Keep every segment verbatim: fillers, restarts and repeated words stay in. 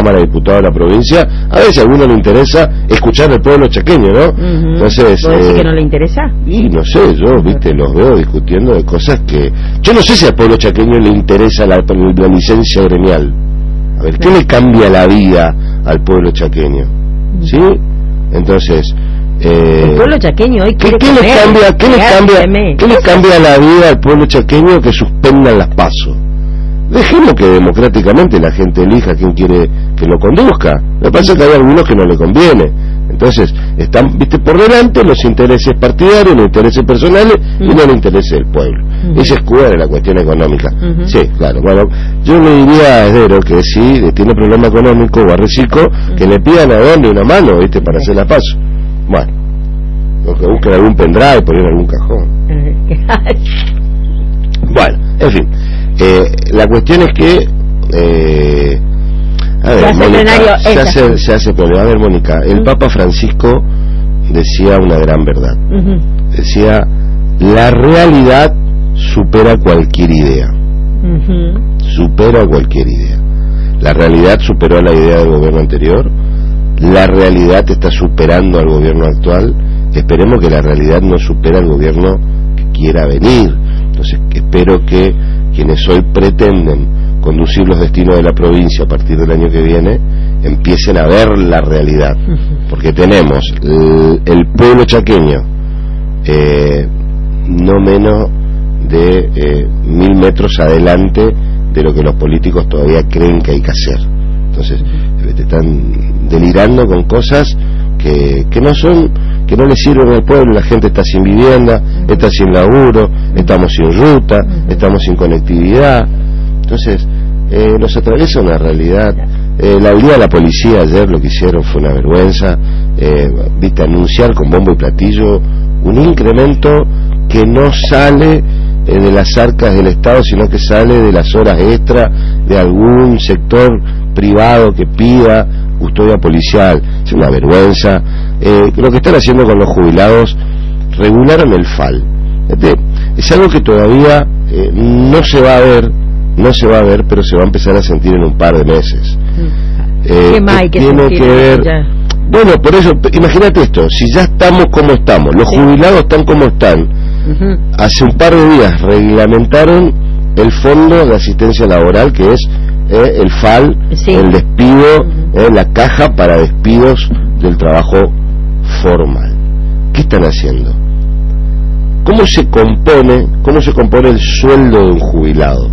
Cámara de Diputados de la provincia, a veces a alguno le interesa escuchar al pueblo chaqueño, ¿no? Uh-huh. Entonces, ¿Vos decís eh, que no le interesa? y no sé, yo, viste, los veo discutiendo de cosas que... Yo no sé si al pueblo chaqueño le interesa la, la licencia gremial. A ver, ¿qué le cambia la vida al pueblo chaqueño? ¿Sí? Entonces... Eh, el pueblo chaqueño hoy ¿qué, ¿qué, le cambia, ¿qué, le cambia, ¿Qué le cambia la vida al pueblo chaqueño que suspendan las PASO? Dejemos que democráticamente la gente elija a quien quiere que lo conduzca. Lo que pasa es que hay algunos que no le conviene. Entonces, están, viste, por delante los intereses partidarios, los intereses personales uh-huh. y no los intereses del pueblo. Uh-huh. Y se escuda de la cuestión económica. Uh-huh. Sí, claro. Bueno, yo le diría a Esdero que si tiene problema económico o a Recico, uh-huh. que le pidan a dónde una mano, viste, para hacer la PASO. Bueno, o que busquen algún pendrive y poner algún cajón. Bueno, en fin, eh, la cuestión es que eh, a ver, se Mónica, hace se hace, se hace problema. A ver, Mónica, el uh-huh. Papa Francisco decía una gran verdad. Uh-huh. Decía, la realidad supera cualquier idea. Uh-huh. Supera cualquier idea. La realidad superó a la idea del gobierno anterior. La realidad está superando al gobierno actual. Esperemos que la realidad no supere al gobierno que quiera venir. Entonces espero que quienes hoy pretenden conducir los destinos de la provincia a partir del año que viene empiecen a ver la realidad, porque tenemos el, el pueblo chaqueño eh, no menos de eh, mil metros adelante de lo que los políticos todavía creen que hay que hacer. Entonces te están delirando con cosas que, que no son, que no le sirven al pueblo. La gente está sin vivienda, está sin laburo, estamos sin ruta, estamos sin conectividad. Entonces eh, nos atraviesa una realidad. Eh, la día de la policía ayer lo que hicieron fue una vergüenza. eh, viste, anunciar con bombo y platillo un incremento que no sale eh, de las arcas del Estado, sino que sale de las horas extra de algún sector privado que pida custodia policial. Es una vergüenza. Eh, lo que están haciendo con los jubilados, regularon el F A L. Este, es algo que todavía eh, no se va a ver, no se va a ver, pero se va a empezar a sentir en un par de meses. Eh, ¿Qué más hay que tiene sentir que ver? Ya? Bueno, por eso, imagínate esto, si ya estamos como estamos, los sí. jubilados están como están, uh-huh. hace un par de días reglamentaron el fondo de asistencia laboral, que es eh, el F A L, sí. el despido, uh-huh. eh, la caja para despidos del trabajo formal. ¿Qué están haciendo? ¿Cómo se compone, cómo se compone el sueldo de un jubilado?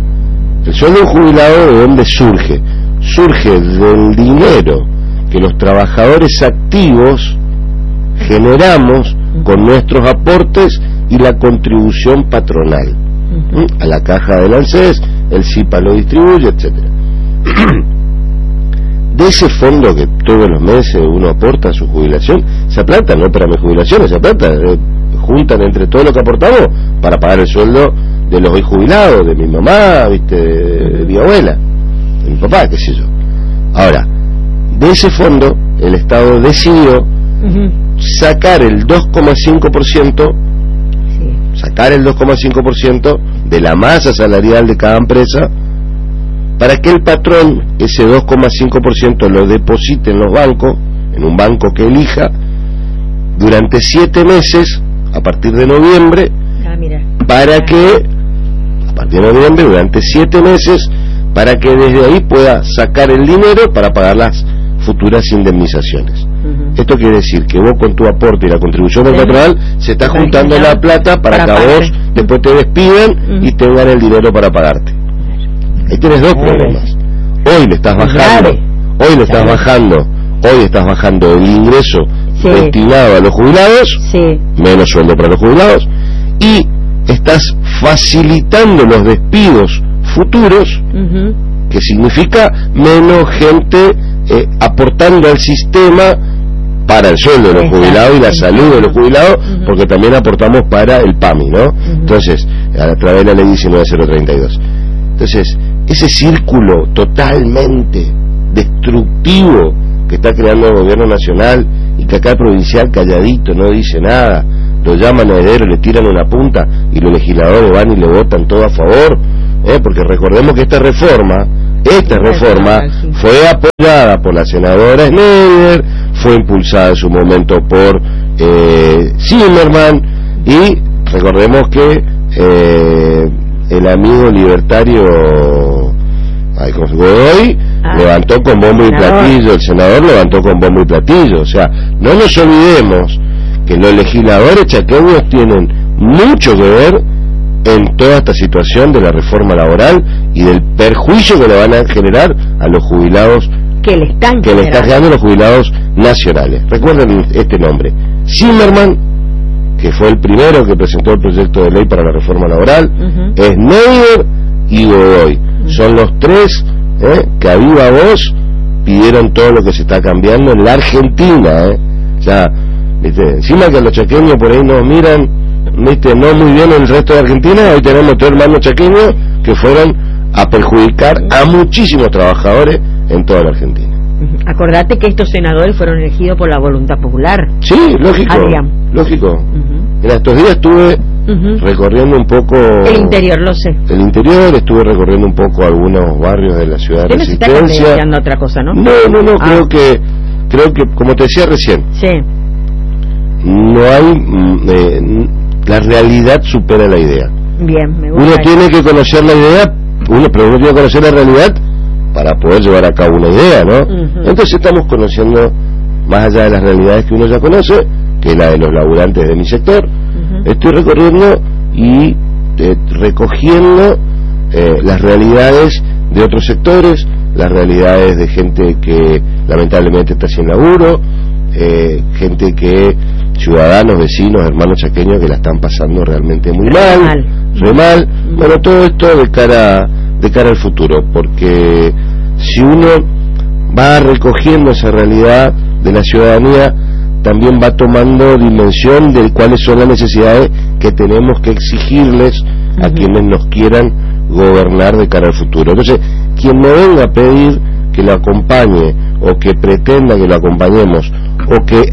El sueldo de un jubilado, ¿de dónde surge? Surge del dinero que los trabajadores activos generamos con nuestros aportes y la contribución patronal. Uh-huh. A la caja del ANSES, el CIPA lo distribuye, etcétera. De ese fondo que todos los meses uno aporta a su jubilación, esa plata no es para mi jubilación, esa plata eh, juntan entre todo lo que aportamos para pagar el sueldo de los hoy jubilados, de mi mamá, viste, de, de mi abuela, de mi papá, qué sé yo. Ahora, de ese fondo el Estado decidió uh-huh. sacar el dos coma cinco por ciento, sí. sacar el dos coma cinco por ciento de la masa salarial de cada empresa, para que el patrón ese dos coma cinco por ciento lo deposite en los bancos, en un banco que elija, durante siete meses, a partir de noviembre, ah, mira. para que, a partir de noviembre, durante siete meses, para que desde ahí pueda sacar el dinero para pagar las futuras indemnizaciones. Uh-huh. Esto quiere decir que vos con tu aporte y la contribución del patronal se está juntando la plata para, para que a vos uh-huh. después te despidan uh-huh. y tengan el dinero para pagarte. Ahí tienes dos uh-huh. problemas. Hoy le estás bajando, hoy le estás bajando, hoy estás bajando el ingreso sí. destinado a los jubilados, sí. menos sueldo para los jubilados, y estás facilitando los despidos futuros, uh-huh. que significa menos gente eh, aportando al sistema para el sueldo de los Exacto. jubilados y la salud de los jubilados, uh-huh. porque también aportamos para el PAMI, ¿no? Uh-huh. Entonces, a través de la ley diecinueve mil treinta y dos. Entonces, ese círculo totalmente destructivo que está creando el gobierno nacional y que acá el provincial calladito no dice nada, lo llaman a heredero, le tiran una punta y los legisladores van y le votan todo a favor, ¿eh? Porque recordemos que esta reforma esta reforma fue apoyada por la senadora Schneider, fue impulsada en su momento por eh, Zimmerman, y recordemos que eh, el amigo libertario ay, Godoy ah, levantó con bombo y platillo, el senador levantó con bombo y platillo. O sea, no nos olvidemos que los legisladores chaqueños tienen mucho que ver en toda esta situación de la reforma laboral y del perjuicio que le van a generar a los jubilados que le están que le están generando los jubilados nacionales. Recuerden este nombre: Zimmerman, que fue el primero que presentó el proyecto de ley para la reforma laboral, uh-huh. Schneider y Godoy. Uh-huh. Son los tres eh, que a viva voz pidieron todo lo que se está cambiando en la Argentina. Eh. O sea, ¿viste? Encima que los chaqueños por ahí nos miran, ¿viste? No muy bien en el resto de Argentina, hoy tenemos tres hermanos chaqueños que fueron a perjudicar a muchísimos trabajadores en toda la Argentina. Acordate que estos senadores fueron elegidos por la voluntad popular. Sí, lógico. Adrián. Lógico. Uh-huh. En estos días estuve uh-huh. recorriendo un poco el interior, lo sé. El interior, estuve recorriendo un poco algunos barrios de la ciudad de Resistencia. No se está cambiando otra cosa, ¿no? No, no, no, ah. creo que creo que como te decía recién. Sí. No hay eh, la realidad supera la idea. Bien, me gusta. Uno eso. tiene que conocer la idea, uno pero uno tiene que conocer la realidad para poder llevar a cabo una idea, ¿no? Uh-huh. Entonces estamos conociendo más allá de las realidades que uno ya conoce, que es la de los laburantes de mi sector. Uh-huh. Estoy recorriendo y eh, recogiendo eh, las realidades de otros sectores, las realidades de gente que lamentablemente está sin laburo, eh, gente que ciudadanos, vecinos, hermanos chaqueños que la están pasando realmente muy mal, mal. re mal. Uh-huh. Bueno, todo esto de cara de cara al futuro, porque si uno va recogiendo esa realidad de la ciudadanía, también va tomando dimensión de cuáles son las necesidades que tenemos que exigirles uh-huh. a quienes nos quieran gobernar de cara al futuro. Entonces, quien me venga a pedir que lo acompañe, o que pretenda que lo acompañemos, o que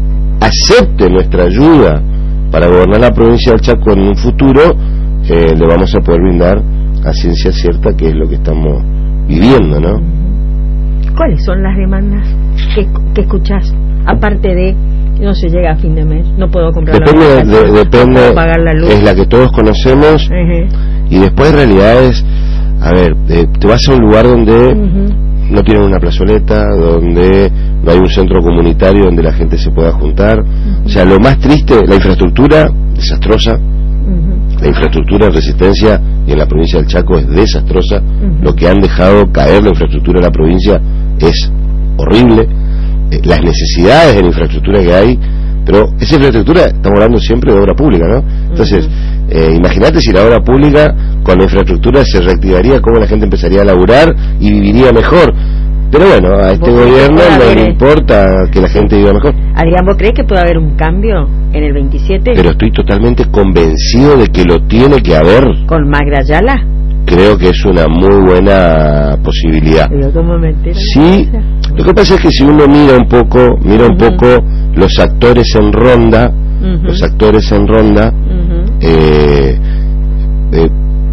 acepte nuestra ayuda para gobernar la provincia del Chaco en un futuro, eh, le vamos a poder brindar a ciencia cierta que es lo que estamos viviendo, ¿no? ¿Cuáles son las demandas que, que escuchás? Aparte de no se llega a fin de mes, no puedo comprar depende la de, de, depende, no puedo pagar la luz. Es la que todos conocemos. Uh-huh. Y después en realidad es, a ver, eh, te vas a un lugar donde uh-huh. no tienen una plazoleta, donde no hay un centro comunitario donde la gente se pueda juntar. Uh-huh. O sea, lo más triste, la infraestructura desastrosa. Uh-huh. La infraestructura en Resistencia y en la provincia del Chaco es desastrosa. Uh-huh. Lo que han dejado caer la infraestructura en la provincia es horrible. Eh, las necesidades de la infraestructura que hay, pero esa infraestructura, estamos hablando siempre de obra pública, ¿no? Entonces, uh-huh. eh, imagínate si la obra pública con la infraestructura se reactivaría, cómo la gente empezaría a laburar y viviría mejor. Pero bueno, a este gobierno no le importa que la gente viva mejor. Adrián, ¿vos crees que puede haber un cambio en el veintisiete? Pero estoy totalmente convencido de que lo tiene que haber. ¿Con Magda Ayala? Creo que es una muy buena posibilidad. Pero ¿cómo me entero? Sí, lo que pasa es que si uno mira un poco, mira uh-huh. un poco los actores en ronda, uh-huh. los actores en ronda, uh-huh. eh, eh,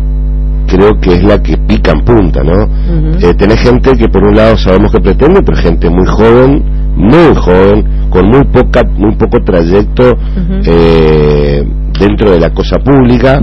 creo que es la que pica en punta, ¿no? Uh-huh. Eh, tenés gente que por un lado sabemos que pretende, pero gente muy joven, muy joven, con muy poca, muy poco trayecto uh-huh. eh, dentro de la cosa pública,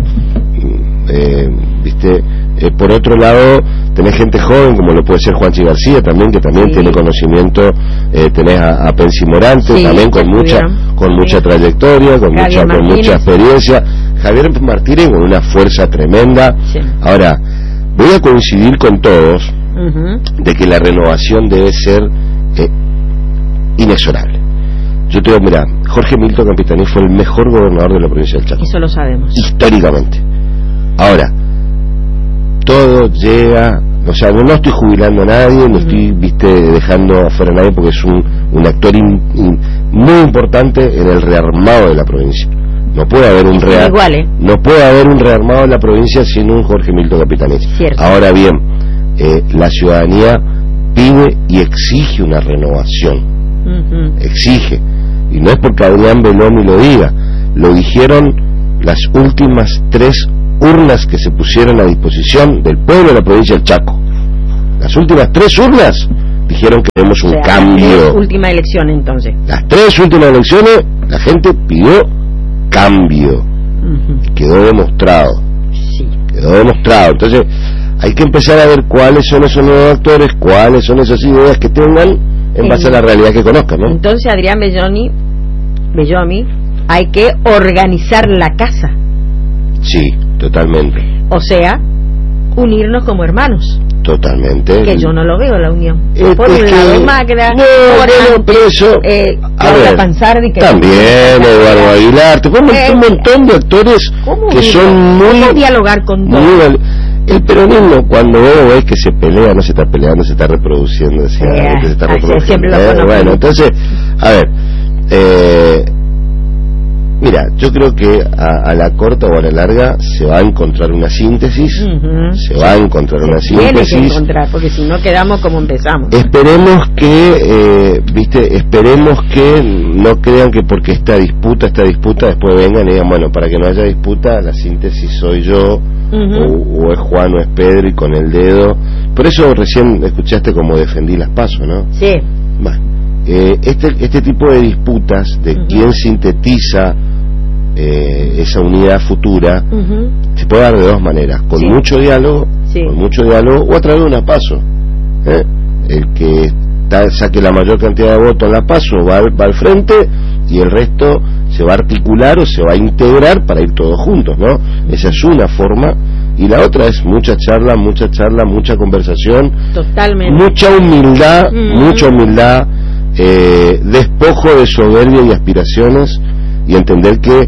eh, viste. Eh, por otro lado, tenés gente joven, como lo puede ser Juanchi García también, que también sí. tiene conocimiento, eh, tenés a, a Pensi Morante, sí, también con mucha con sí. mucha trayectoria, con Javier mucha Martínez. con mucha experiencia. Javier Martínez con una fuerza tremenda. Sí. Ahora, voy a coincidir con todos uh-huh. de que la renovación debe ser eh, inexorable. Yo te digo, mira, Jorge Milton Campitaní fue el mejor gobernador de la provincia del Chaco. Eso lo sabemos. Históricamente. Ahora, todo llega, o sea, no, no estoy jubilando a nadie, no uh-huh. estoy, viste, dejando afuera a nadie, porque es un, un actor in, in, muy importante en el rearmado de la provincia. No puede haber un rear, igual, ¿eh? no puede haber un rearmado de la provincia sin un Jorge Milton Campitaní. Ahora bien, eh, la ciudadanía pide y exige una renovación, uh-huh. exige, y no es porque Adrián Beloni lo diga, lo dijeron las últimas tres urnas que se pusieron a disposición del pueblo de la provincia del Chaco. Las últimas tres urnas dijeron que queremos un o sea, cambio. Las última elección entonces. Las tres últimas elecciones la gente pidió cambio. Uh-huh. Quedó demostrado. Sí. Quedó demostrado. Entonces hay que empezar a ver cuáles son esos nuevos actores, cuáles son esas ideas que tengan en base a la realidad que conozcan, ¿no? Entonces, Adrián Belloni, Bellomi, hay que organizar la casa. Sí, totalmente. O sea, unirnos como hermanos. Totalmente. Que yo no lo veo la unión. Eh, por un que, lado Magra, no, por bueno, pero eso, eh, Claudia Panzardi, que también Eduardo Aguilar, te pongo eh, un montón de actores que son muy ¿Cómo dialogar con todos? Muy, el peronismo, cuando vos ves que se pelea, no se está peleando, se está reproduciendo, decía, yeah, se está reproduciendo. Siempre lo eh, bueno, entonces, a ver, eh, mira, yo creo que a, a la corta o a la larga se va a encontrar una síntesis, uh-huh. se va a encontrar una se síntesis. Tiene que encontrar, porque si no quedamos como empezamos. Esperemos que, eh, viste, esperemos que no crean que porque esta disputa, esta disputa, después vengan y digan, bueno, para que no haya disputa, la síntesis soy yo, uh-huh. o, o es Juan o es Pedro, y con el dedo. Por eso recién escuchaste como defendí las PASO, ¿no? Sí. Bueno, eh, este, este tipo de disputas, de uh-huh. quién sintetiza Eh, esa unidad futura, uh-huh. se puede dar de dos maneras, con sí. mucho diálogo, sí. con mucho diálogo, o a través de una PASO. ¿eh? El que está, saque la mayor cantidad de votos en la PASO va, va al frente, y el resto se va a articular o se va a integrar para ir todos juntos, ¿no? Uh-huh. Esa es una forma, y la otra es mucha charla, mucha charla, mucha conversación, totalmente, mucha humildad, uh-huh. mucha humildad, eh, despojo de soberbia y aspiraciones, y entender que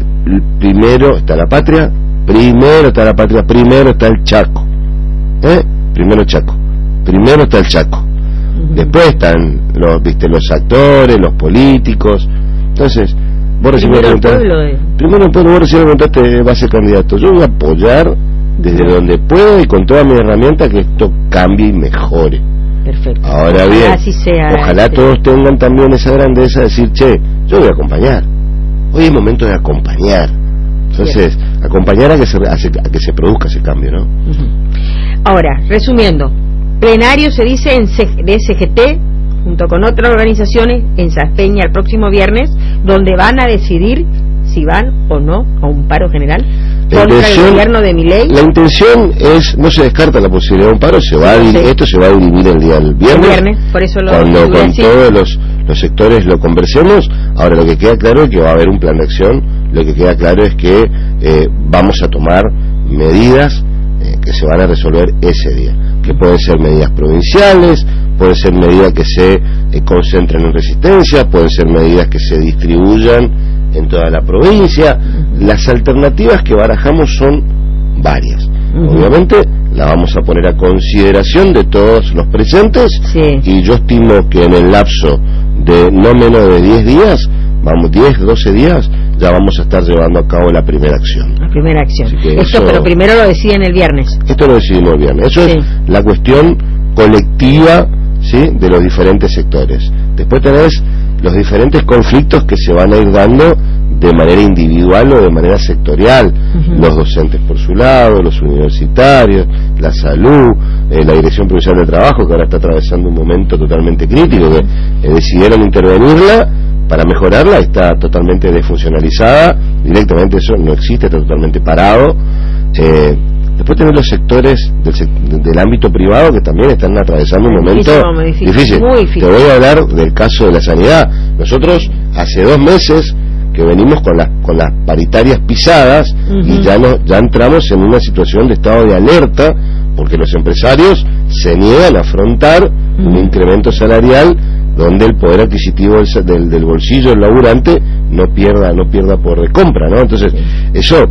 primero está la patria, primero está la patria, primero está el Chaco, ¿eh? Primero Chaco, primero está el Chaco, uh-huh. después están los, viste, los actores, los políticos. Entonces, vos recién me preguntaste, primero el pueblo, vos recién me preguntaste, va a ser candidato. Yo voy a apoyar desde uh-huh. donde pueda y con todas mis herramientas que esto cambie y mejore. Perfecto. Ahora ojalá bien, así sea, ojalá este... todos tengan también esa grandeza de decir, che, yo voy a acompañar. Hoy es momento de acompañar. Entonces, bien. acompañar a que, se, a, a que se produzca ese cambio, ¿no? Uh-huh. Ahora, resumiendo, plenario se dice en C, de S G T, junto con otras organizaciones, en Saspeña el próximo viernes, donde van a decidir si van o no a un paro general la contra el gobierno de Milei. La intención es, no se descarta la posibilidad de un paro, se va a, sí. esto se va a dirimir el día del viernes, el viernes por eso lo cuando con así. todos los, los sectores lo conversemos. Ahora, lo que queda claro es que va a haber un plan de acción, lo que queda claro es que eh, vamos a tomar medidas eh, que se van a resolver ese día, que pueden ser medidas provinciales, pueden ser medidas que se eh, concentren en resistencia, pueden ser medidas que se distribuyan en toda la provincia. Uh-huh. Las alternativas que barajamos son varias. Uh-huh. Obviamente la vamos a poner a consideración de todos los presentes, sí. y yo estimo que en el lapso de no menos de diez días, vamos, diez, doce días, ya vamos a estar llevando a cabo la primera acción. La primera acción. Esto, eso, pero primero lo deciden el viernes. Esto lo decidimos el viernes. Eso sí. es la cuestión colectiva, ¿sí?, de los diferentes sectores. Después tenés los diferentes conflictos que se van a ir dando de manera individual o de manera sectorial. Uh-huh. Los docentes por su lado, los universitarios, la salud, eh, la Dirección Provincial de Trabajo, que ahora está atravesando un momento totalmente crítico, que eh, decidieron intervenirla para mejorarla, está totalmente desfuncionalizada, directamente eso no existe, está totalmente parado. Eh, después tenés los sectores del, del ámbito privado que también están atravesando un momento difícil, difícil. Muy difícil. Te voy a hablar del caso de la sanidad. Nosotros hace dos meses que venimos con las con las paritarias pisadas, uh-huh. y ya no ya entramos en una situación de estado de alerta porque los empresarios se niegan a afrontar uh-huh. un incremento salarial donde el poder adquisitivo del, del, del bolsillo del laburante no pierda no pierda poder de compra, ¿no? Entonces, eso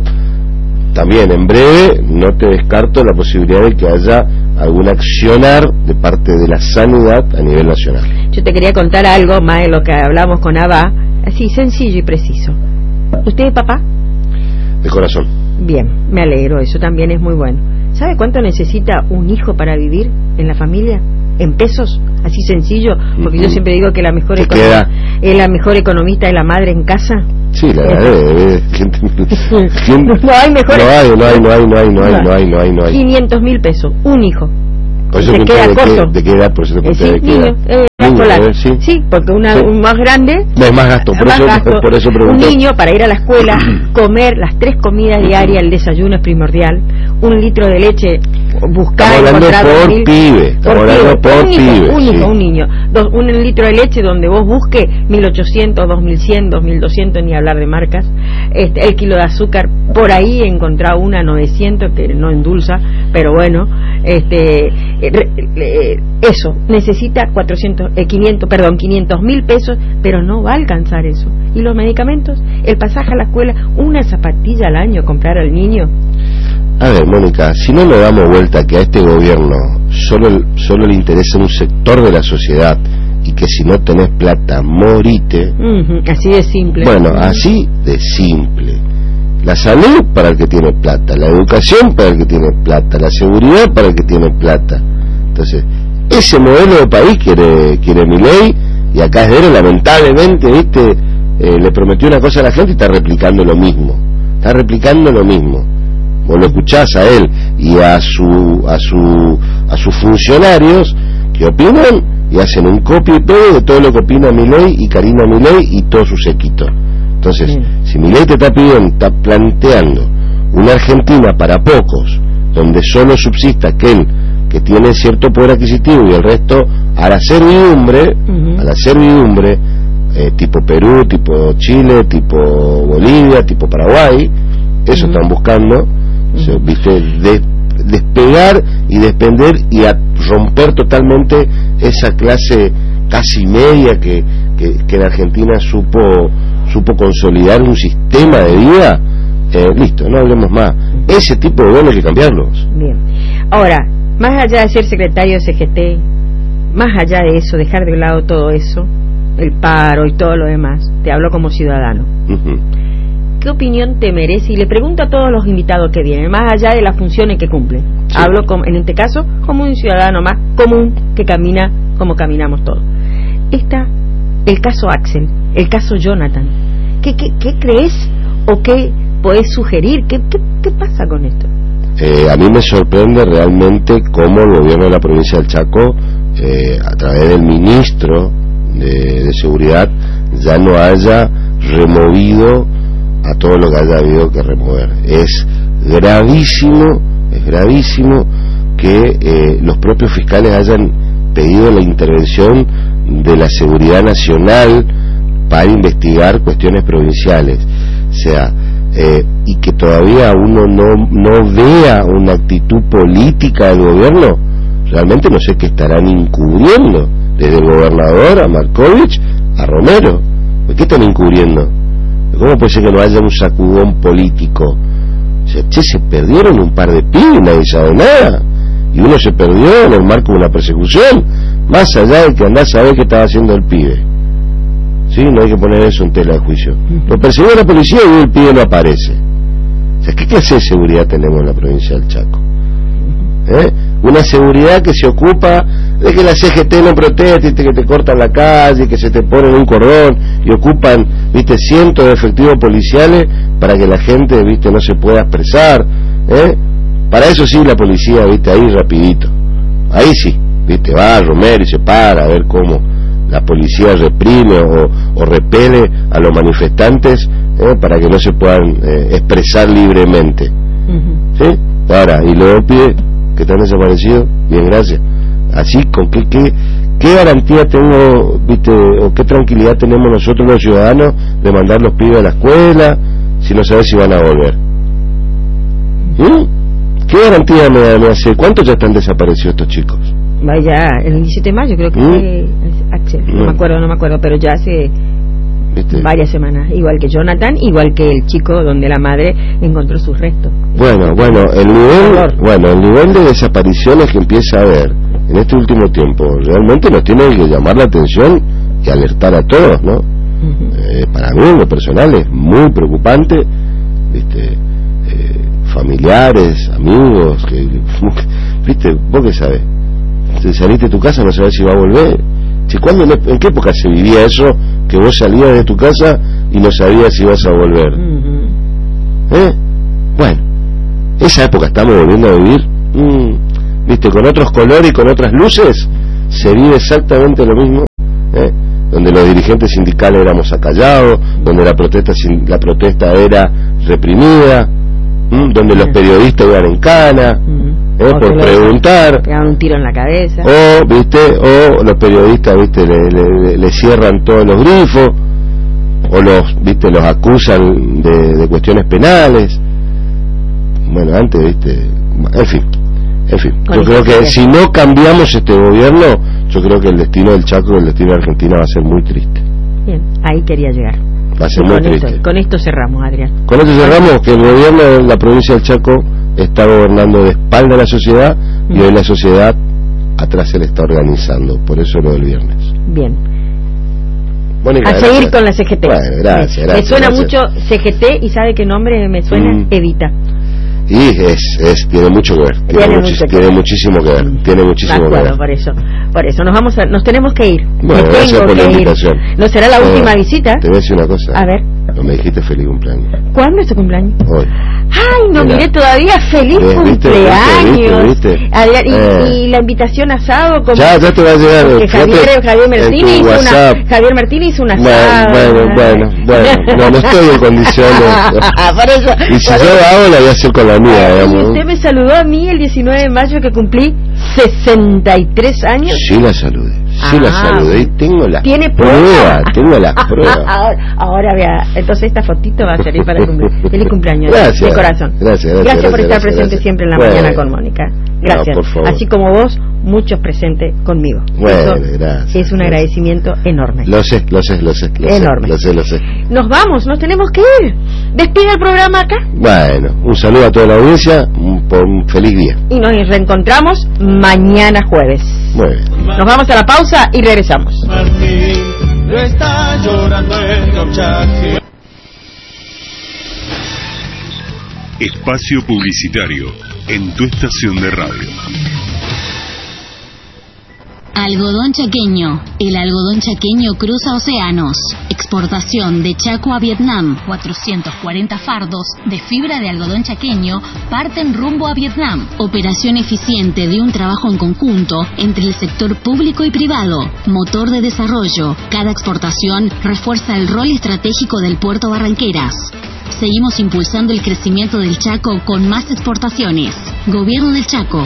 también en breve no te descarto la posibilidad de que haya algún accionar de parte de la sanidad a nivel nacional. Yo te quería contar algo más de lo que hablamos con Abba, así sencillo y preciso. ¿Usted es papá? De corazón. Bien, me alegro, eso también es muy bueno. ¿Sabe cuánto necesita un hijo para vivir en la familia? ¿En pesos? Así sencillo, porque mm-hmm. yo siempre digo que la mejor econom- es la mejor economista es la madre en casa. Sí, la verdad es gente, gente, no hay mejor. No hay, no hay, no hay, no hay, no hay, no hay, no hay, no hay. quinientos mil pesos, un hijo. Por eso se queda de corto. Qué, ¿De qué edad? Por eso te eh, sí, de qué niño, edad. eh, Niño, escolar. eh, sí. sí, porque una, sí. un más grande es más gasto, por, más eso, gasto. por eso pregunté. Un niño para ir a la escuela, comer las tres comidas diarias, el desayuno es primordial, un litro de leche, buscar, estamos hablando encontrar por mil, pibe, estamos por hablando pibe, por un pibe, hijo, un, hijo, sí. un niño, Dos, un litro de leche donde vos busques mil ochocientos, dos mil cien, dos mil doscientos, ni hablar de marcas, este, el kilo de azúcar, por ahí encontrar una novecientos que no endulza, pero bueno, este, eh, eh, eso, necesita cuatrocientos, eh, quinientos, perdón, quinientos mil pesos, pero no va a alcanzar eso. ¿Y los medicamentos? El pasaje a la escuela, una zapatilla al año comprar al niño. A ver, Mónica, si no le damos vuelta que a este gobierno solo, solo le interesa un sector de la sociedad y que si no tenés plata, morite. Uh-huh, así de simple. Bueno, así de simple. La salud para el que tiene plata, la educación para el que tiene plata, la seguridad para el que tiene plata. Entonces, ese modelo de país quiere, quiere Milei, y acá Esdero lamentablemente, viste, eh, le prometió una cosa a la gente y está replicando lo mismo. Está replicando lo mismo. Vos lo escuchás a él y a su a su a sus funcionarios que opinan y hacen un copia y pegue de todo lo que opina Milei y Karina Milei y todo su séquito. Entonces, sí. Si Milei te está pidiendo, está planteando una Argentina para pocos, donde solo subsista aquel que tiene cierto poder adquisitivo y el resto a la servidumbre, uh-huh. a la servidumbre, eh, tipo Perú, tipo Chile, tipo Bolivia, tipo Paraguay, eso uh-huh. están buscando. O sea, viste, de, despegar y despender y a romper totalmente esa clase casi media que, que, que en Argentina supo supo consolidar un sistema de vida. Eh, listo, no hablemos más. Ese tipo de bonos hay que cambiarlos. Bien. Ahora, más allá de ser secretario de C G T, más allá de eso, dejar de lado todo eso, el paro y todo lo demás, te hablo como ciudadano. Uh-huh. ¿Qué opinión te merece? Y le pregunto a todos los invitados que vienen, más allá de las funciones que cumplen. Sí. Hablo, con, en este caso, como un ciudadano más común que camina como caminamos todos. Está el caso Axel, el caso Jonathan. ¿Qué, qué, qué crees o qué podés sugerir? ¿Qué, qué, qué pasa con esto? Eh, a mí me sorprende realmente cómo el gobierno de la provincia del Chaco, eh, a través del ministro de, de Seguridad, ya no haya removido a todo lo que haya habido que remover. Es gravísimo, es gravísimo que eh, los propios fiscales hayan pedido la intervención de la seguridad nacional para investigar cuestiones provinciales. O sea, eh, y que todavía uno no, no vea una actitud política del gobierno, realmente no sé qué estarán encubriendo, desde el gobernador a Markovich a Romero. ¿Qué están encubriendo? ¿Cómo puede ser que no haya un sacudón político? O sea, che, se perdieron un par de pibes, nadie sabe nada, y uno se perdió en el marco de una persecución, más allá de que andás a ver qué estaba haciendo el pibe. Sí, no hay que poner eso en tela de juicio. Lo persiguió la policía y el pibe no aparece. O sea, ¿qué clase de seguridad tenemos en la provincia del Chaco? ¿Eh? Una seguridad que se ocupa de que la C G T no proteste, que te cortan la calle, que se te ponen un cordón y ocupan, viste, cientos de efectivos policiales para que la gente, viste, no se pueda expresar. ¿Eh? Para eso sí la policía, viste, ahí rapidito. Ahí sí, viste, va a Romero y se para a ver cómo la policía reprime o, o repele a los manifestantes, ¿eh? Para que no se puedan eh, expresar libremente. Uh-huh. ¿Sí? Ahora, y luego pide que están desaparecidos, bien, gracias. Así, ¿con qué, qué, qué garantía tengo, viste, o qué tranquilidad tenemos nosotros los ciudadanos de mandar los pibes a la escuela si no sabes si van a volver? ¿Mm? ¿Qué garantía me, me hace? ¿Cuántos ya están desaparecidos estos chicos? Vaya, el diecisiete de mayo creo que ¿Mm? fue Axel, no, no me acuerdo, no me acuerdo, pero ya hace ¿viste? varias semanas, igual que Jonathan, igual que el chico donde la madre encontró sus restos. Bueno, bueno, el nivel, bueno, el nivel de desapariciones que empieza a haber en este último tiempo realmente nos tiene que llamar la atención y alertar a todos, ¿no? Uh-huh. Eh, para mí, en lo personal, es muy preocupante, viste, eh, familiares, amigos, que, viste, vos qué sabés, si saliste de tu casa no sabés si va a volver. Si, ¿cuándo, ¿En qué época se vivía eso, que vos salías de tu casa y no sabías si ibas a volver? Uh-huh. ¿Eh? Bueno, esa época estamos volviendo a vivir. Mm, viste, con otros colores y con otras luces, se vive exactamente lo mismo, ¿eh? Donde los dirigentes sindicales éramos acallados, donde la protesta la protesta era reprimida, ¿m? Donde los periodistas iban en cana, ¿eh? Por preguntar, pegaban un tiro en la cabeza, o viste, o los periodistas, viste, le, le, le cierran todos los grifos, o los, viste, los acusan de, de cuestiones penales. Bueno, antes, viste, en fin, en fin, yo creo que si no cambiamos este gobierno, yo creo que el destino del Chaco, el destino de Argentina va a ser muy triste. Bien, ahí quería llegar. Va a ser muy triste. Esto, con esto cerramos, Adrián. Con esto cerramos que el gobierno de la provincia del Chaco está gobernando de espalda a la sociedad y mm. hoy la sociedad atrás se le está organizando, por eso lo del viernes. Bien. Mónica, a gracias. Seguir con la C G T. Bueno, gracias, gracias. Me suena gracias. mucho C G T y ¿sabe qué nombre me suena? Mm. Evita. Y es, es, tiene mucho que ver, tiene, tiene, mucho, mucho que tiene ver. muchísimo que ver, mm. tiene muchísimo acuerdo, que ver. por eso, por eso, nos vamos a, nos tenemos que ir. Bueno, me gracias tengo por que la invitación. Ir. ¿No será la eh, última visita? Te voy a decir una cosa. A ver. No me dijiste feliz cumpleaños. ¿Cuándo es tu cumpleaños? Hoy. Ay, no Mira. miré todavía. ¡Feliz ¿Viste, cumpleaños! ¿Viste, viste, viste? Adrián, y, Eh. y la invitación a asado, como Ya, ya te va a llegar. porque Javier, Javier Martínez hizo WhatsApp. una Javier Martínez hizo una Bueno, asado. bueno, bueno, bueno, no, no estoy en condiciones. Por eso, Y si por yo eso. la hago, la voy a hacer con la mía, Y digamos. usted me saludó a mí el diecinueve de mayo que cumplí sesenta y tres años. Sí la saludé, sí Ah, la saludé y tengo las ¿tiene pruebas, prueba? tengo las pruebas. ahora, ahora vea, entonces esta fotito va a servir para el cumpleaños. Feliz cumpleaños Gracias, de corazón. Gracias, gracias, gracias por gracias, estar gracias, presente gracias. siempre en la Bueno. mañana con Mónica. Gracias. No, por favor. Así como vos, muchos presentes conmigo. Bueno, Eso gracias. es un gracias. agradecimiento enorme. Lo sé, lo sé, lo sé. Lo Enorme. Sé, lo sé, lo sé. Nos vamos, nos tenemos que ir. Despide el programa acá. Bueno, un saludo a toda la audiencia, un, un feliz día. Y nos reencontramos mañana jueves. Muy bien. Nos vamos a la pausa y regresamos. Martín, no está llorando el Gauchaje. Espacio publicitario en tu estación de radio. Algodón chaqueño. El algodón chaqueño cruza océanos. Exportación de Chaco a Vietnam. cuatrocientos cuarenta fardos de fibra de algodón chaqueño parten rumbo a Vietnam. Operación eficiente de un trabajo en conjunto entre el sector público y privado. Motor de desarrollo. Cada exportación refuerza el rol estratégico del puerto Barranqueras. Seguimos impulsando el crecimiento del Chaco con más exportaciones. Gobierno del Chaco.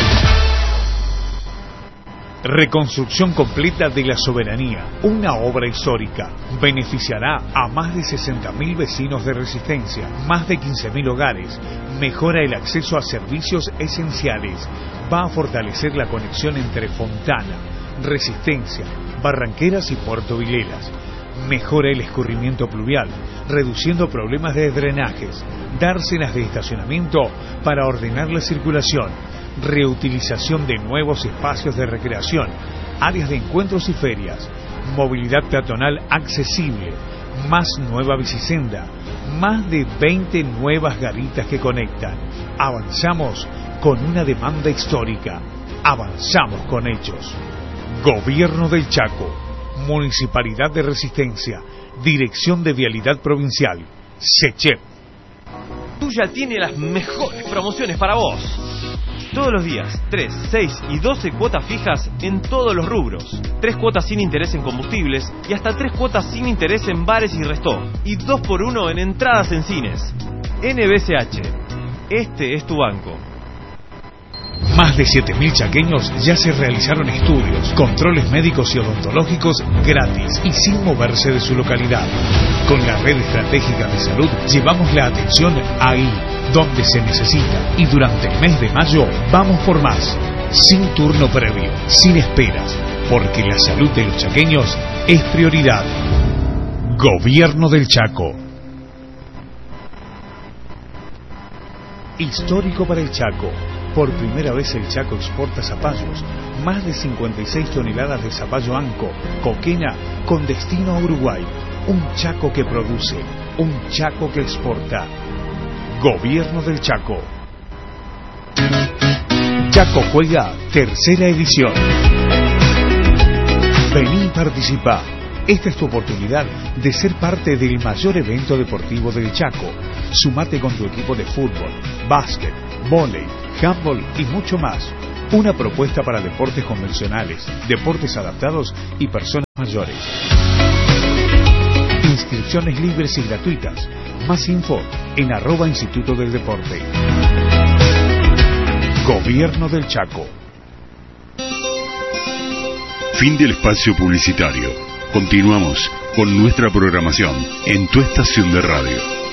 Reconstrucción completa de la soberanía, una obra histórica. Beneficiará a más de sesenta mil vecinos de Resistencia, más de quince mil hogares, mejora el acceso a servicios esenciales, va a fortalecer la conexión entre Fontana, Resistencia, Barranqueras y Puerto Vilelas, mejora el escurrimiento pluvial, reduciendo problemas de drenajes, dársenas de estacionamiento para ordenar la circulación, reutilización de nuevos espacios de recreación, áreas de encuentros y ferias, movilidad peatonal accesible, más nueva bicisenda, más de veinte nuevas garitas que conectan. Avanzamos con una demanda histórica, avanzamos con hechos. Gobierno del Chaco, Municipalidad de Resistencia, Dirección de Vialidad Provincial, SECHEP. Tuya tiene las mejores promociones para vos. Todos los días, tres, seis y doce cuotas fijas en todos los rubros. tres cuotas sin interés en combustibles y hasta tres cuotas sin interés en bares y restó. Y dos por uno en entradas en cines. N B C H. Este es tu banco. Más de siete mil chaqueños ya se realizaron estudios, controles médicos y odontológicos gratis y sin moverse de su localidad. Con la red estratégica de salud llevamos la atención ahí, donde se necesita, y durante el mes de mayo vamos por más, sin turno previo, sin esperas, porque la salud de los chaqueños es prioridad. Gobierno del Chaco. Histórico para el Chaco. Por primera vez el Chaco exporta zapallos, más de cincuenta y seis toneladas de zapallo anco, coquena, con destino a Uruguay. Un Chaco que produce, un Chaco que exporta. Gobierno del Chaco. Chaco Juega, tercera edición. Vení y participá. Esta es tu oportunidad de ser parte del mayor evento deportivo del Chaco. Sumate con tu equipo de fútbol, básquet, vóley, handball y mucho más. Una propuesta para deportes convencionales, deportes adaptados y personas mayores. Inscripciones libres y gratuitas. Más info en arroba Instituto del Deporte. Gobierno del Chaco. Fin del espacio publicitario. Continuamos con nuestra programación en tu estación de radio.